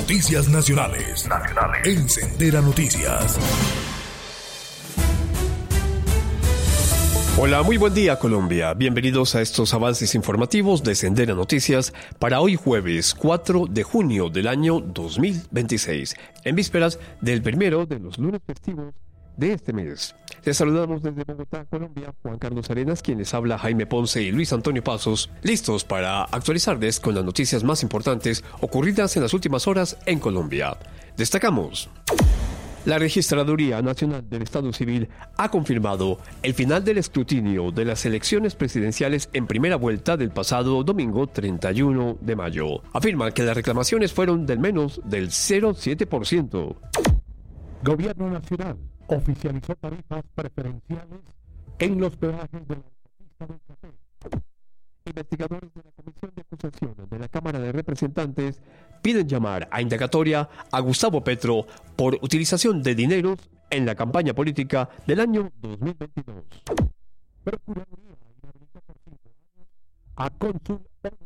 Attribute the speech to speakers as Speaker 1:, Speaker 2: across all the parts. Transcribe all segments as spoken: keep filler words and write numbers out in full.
Speaker 1: Noticias Nacionales. Nacionales. En Sendera Noticias.
Speaker 2: Hola, muy buen día Colombia. Bienvenidos a estos avances informativos de Sendera Noticias para hoy jueves cuatro de junio del año dos mil veintiséis, en vísperas del primero de los lunes festivos de este mes. Les saludamos desde Bogotá, Colombia, Juan Carlos Arenas, quien les habla Jaime Ponce y Luis Antonio Pasos, listos para actualizarles con las noticias más importantes ocurridas en las últimas horas en Colombia. Destacamos: la Registraduría Nacional del Estado Civil ha confirmado el final del escrutinio de las elecciones presidenciales en primera vuelta del pasado domingo treinta y uno de mayo. Afirman que las reclamaciones fueron del menos del cero coma siete por ciento.
Speaker 3: Gobierno Nacional oficializó tarifas preferenciales en los peajes de la autopista del Café.
Speaker 2: Investigadores de la Comisión de Acusación de la Cámara de Representantes piden llamar a indagatoria a Gustavo Petro por utilización de dineros en la campaña política del año dos mil veintidós.
Speaker 3: Procuraduría inhabilita por cinco años a cónsul.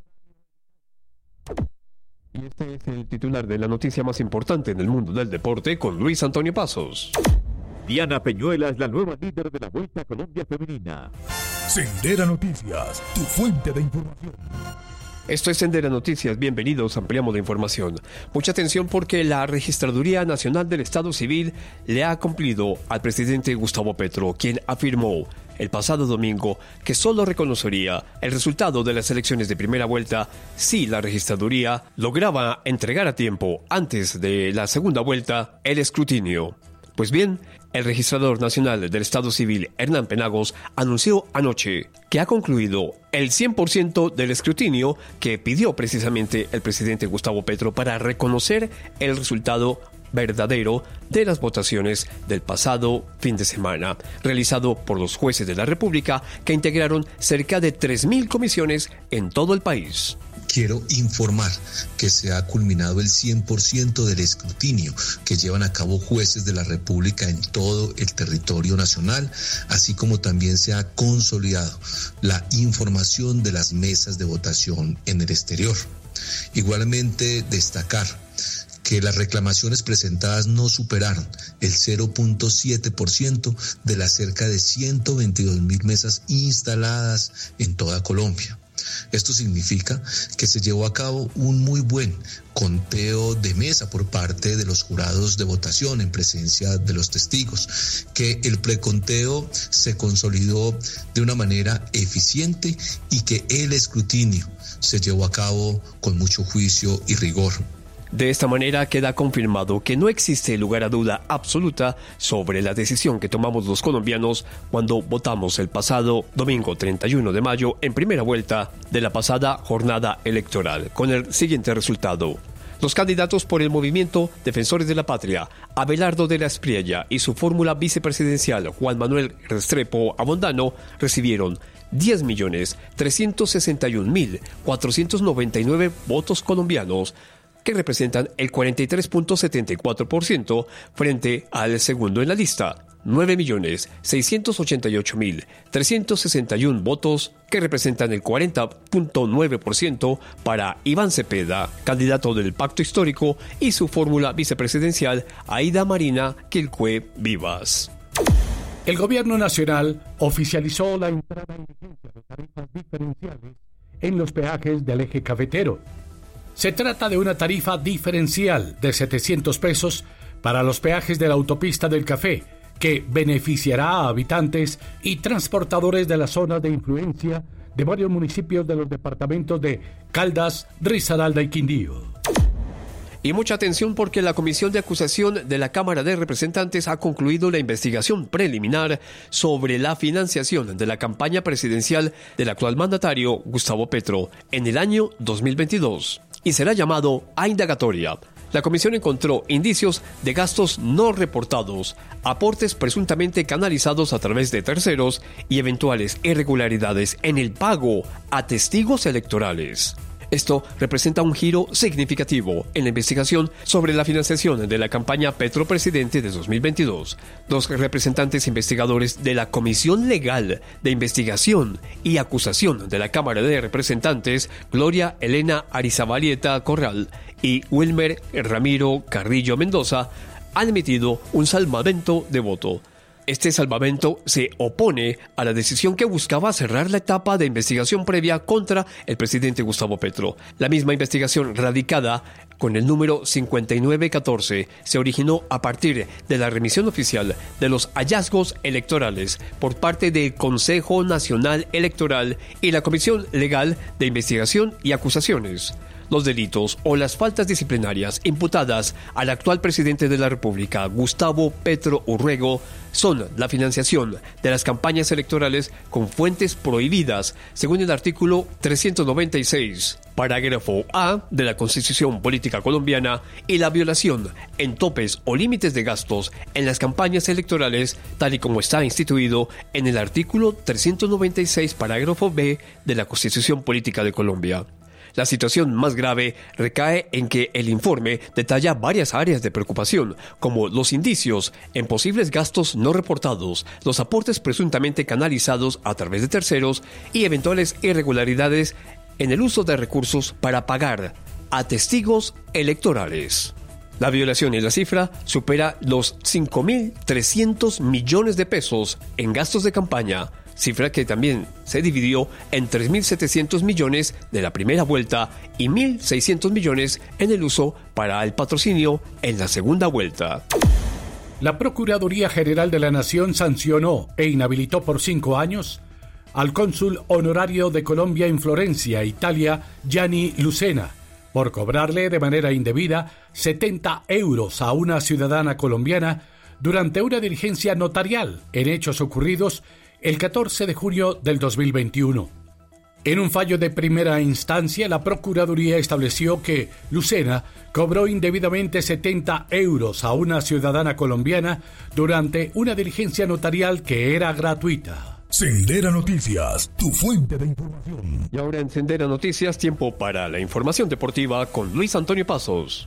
Speaker 2: Y este es el titular de la noticia más importante en el mundo del deporte con Luis Antonio Pasos.
Speaker 4: Diana Peñuela es la nueva líder de la Vuelta a Colombia Femenina.
Speaker 1: Sendera Noticias, tu fuente de información.
Speaker 2: Esto es Sendera Noticias, bienvenidos, ampliamos la información. Mucha atención porque la Registraduría Nacional del Estado Civil le ha cumplido al presidente Gustavo Petro, quien afirmó el pasado domingo que solo reconocería el resultado de las elecciones de primera vuelta si la Registraduría lograba entregar a tiempo, antes de la segunda vuelta, el escrutinio. Pues bien, el registrador nacional del Estado Civil, Hernán Penagos, anunció anoche que ha concluido el cien por ciento del escrutinio que pidió precisamente el presidente Gustavo Petro para reconocer el resultado verdadero de las votaciones del pasado fin de semana, realizado por los jueces de la República que integraron cerca de tres mil comisiones en todo el país.
Speaker 5: Quiero informar que se ha culminado el cien por ciento del escrutinio que llevan a cabo jueces de la República en todo el territorio nacional, así como también se ha consolidado la información de las mesas de votación en el exterior. Igualmente, destacar que las reclamaciones presentadas no superaron el cero punto siete por ciento de las cerca de ciento veintidós mil mesas instaladas en toda Colombia. Esto significa que se llevó a cabo un muy buen conteo de mesa por parte de los jurados de votación en presencia de los testigos, que el preconteo se consolidó de una manera eficiente y que el escrutinio se llevó a cabo con mucho juicio y rigor.
Speaker 2: De esta manera queda confirmado que no existe lugar a duda absoluta sobre la decisión que tomamos los colombianos cuando votamos el pasado domingo treinta y uno de mayo en primera vuelta de la pasada jornada electoral, con el siguiente resultado. Los candidatos por el movimiento Defensores de la Patria, Abelardo de la Espriella y su fórmula vicepresidencial Juan Manuel Restrepo Abondano, recibieron diez millones trescientos sesenta y un mil cuatrocientos noventa y nueve votos colombianos, que representan el cuarenta y tres punto setenta y cuatro por ciento frente al segundo en la lista, nueve millones seiscientos ochenta y ocho mil trescientos sesenta y uno votos, que representan el cuarenta punto nueve por ciento para Iván Cepeda, candidato del Pacto Histórico, y su fórmula vicepresidencial Aida Marina Quilcue Vivas.
Speaker 3: El Gobierno Nacional oficializó la entrada en vigencia de tarifas diferenciales en los peajes del eje cafetero. Se trata de una tarifa diferencial de setecientos pesos para los peajes de la autopista del Café, que beneficiará a habitantes y transportadores de las zonas de influencia de varios municipios de los departamentos de Caldas, Risaralda y Quindío.
Speaker 2: Y mucha atención porque la Comisión de Acusación de la Cámara de Representantes ha concluido la investigación preliminar sobre la financiación de la campaña presidencial del actual mandatario Gustavo Petro en el año dos mil veintidós y será llamado a indagatoria. La comisión encontró indicios de gastos no reportados, aportes presuntamente canalizados a través de terceros y eventuales irregularidades en el pago a testigos electorales. Esto representa un giro significativo en la investigación sobre la financiación de la campaña Petro Presidente de dos mil veintidós. Dos representantes investigadores de la Comisión Legal de Investigación y Acusación de la Cámara de Representantes, Gloria Elena Arizabalaeta Corral y Wilmer Ramiro Carrillo Mendoza, han emitido un salvamento de voto. Este salvamento se opone a la decisión que buscaba cerrar la etapa de investigación previa contra el presidente Gustavo Petro. La misma investigación radicada con el número cincuenta y nueve catorce se originó a partir de la remisión oficial de los hallazgos electorales por parte del Consejo Nacional Electoral y la Comisión Legal de Investigación y Acusaciones. Los delitos o las faltas disciplinarias imputadas al actual presidente de la República, Gustavo Petro Urrego, son la financiación de las campañas electorales con fuentes prohibidas, según el artículo trescientos noventa y seis, parágrafo A de la Constitución Política Colombiana, y la violación en topes o límites de gastos en las campañas electorales, tal y como está instituido en el artículo trescientos noventa y seis, parágrafo B de la Constitución Política de Colombia. La situación más grave recae en que el informe detalla varias áreas de preocupación, como los indicios en posibles gastos no reportados, los aportes presuntamente canalizados a través de terceros y eventuales irregularidades en el uso de recursos para pagar a testigos electorales. La violación en la cifra supera los cinco mil trescientos millones de pesos en gastos de campaña, cifra que también se dividió en tres mil setecientos millones de la primera vuelta y mil seiscientos millones en el uso para el patrocinio en la segunda vuelta.
Speaker 3: La Procuraduría General de la Nación sancionó e inhabilitó por cinco años al cónsul honorario de Colombia en Florencia, Italia, Gianni Lucena, por cobrarle de manera indebida setenta euros a una ciudadana colombiana durante una diligencia notarial en hechos ocurridos el catorce de junio del dos mil veintiuno. En un fallo de primera instancia, la Procuraduría estableció que Lucena cobró indebidamente setenta euros a una ciudadana colombiana durante una diligencia notarial que era gratuita.
Speaker 1: Sendera Noticias, tu fuente de información.
Speaker 2: Y ahora en Sendera Noticias, tiempo para la información deportiva con Luis Antonio Pasos.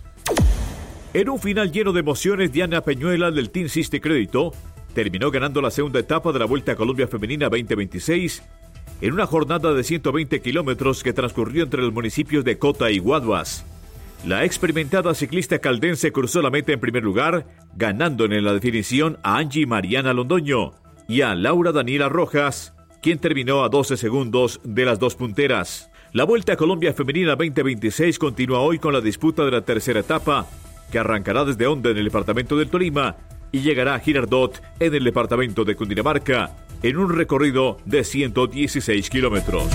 Speaker 4: En un final lleno de emociones, Diana Peñuela del Team Siste Crédito terminó ganando la segunda etapa de la Vuelta a Colombia Femenina veinte veintiséis en una jornada de ciento veinte kilómetros que transcurrió entre los municipios de Cota y Guaduas. La experimentada ciclista caldense cruzó la meta en primer lugar, ganándole en la definición a Angie Mariana Londoño y a Laura Daniela Rojas, quien terminó a doce segundos de las dos punteras. La Vuelta a Colombia Femenina veinte veintiséis continúa hoy con la disputa de la tercera etapa, que arrancará desde Honda en el departamento del Tolima y llegará a Girardot en el departamento de Cundinamarca, en un recorrido de ciento dieciséis kilómetros.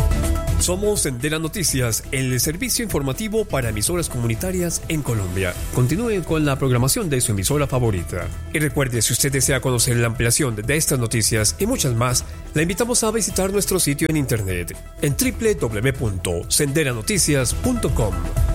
Speaker 2: Somos Sendera Noticias, el servicio informativo para emisoras comunitarias en Colombia. Continúen con la programación de su emisora favorita. Y recuerde, si usted desea conocer la ampliación de estas noticias y muchas más, la invitamos a visitar nuestro sitio en internet en doble u doble u doble u punto sendera noticias punto com.